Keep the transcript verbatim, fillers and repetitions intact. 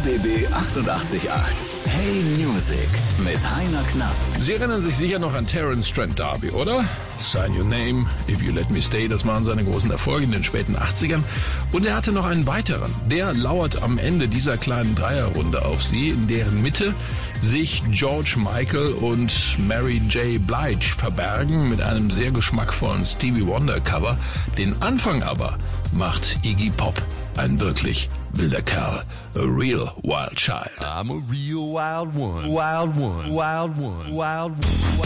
B B achtundachtzig Komma acht. Hey Music mit Heiner Knapp. Sie erinnern sich sicher noch an Terence Trent D'Arby, oder? Sign Your Name, If You Let Me Stay, das waren seine großen Erfolge in den späten achtzigern. Und er hatte noch einen weiteren. Der lauert am Ende dieser kleinen Dreierrunde auf Sie, in deren Mitte sich George Michael und Mary J. Blige verbergen mit einem sehr geschmackvollen Stevie Wonder Cover. Den Anfang aber macht Iggy Pop, ein wirklich wilder Kerl, a real wild child. I'm a real wild one, wild one, wild one, wild one.